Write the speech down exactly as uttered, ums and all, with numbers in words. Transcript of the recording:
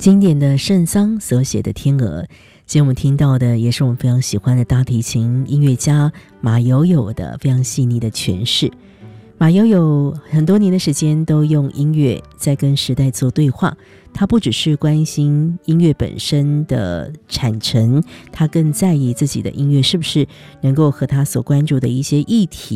经典的圣桑所写的《天鹅》，今天我们听到的也是我们非常喜欢的大提琴音乐家马友友的非常细腻的诠释。马友友很多年的时间都用音乐在跟时代做对话，他不只是关心音乐本身的产成，他更在意自己的音乐是不是能够和他所关注的一些议题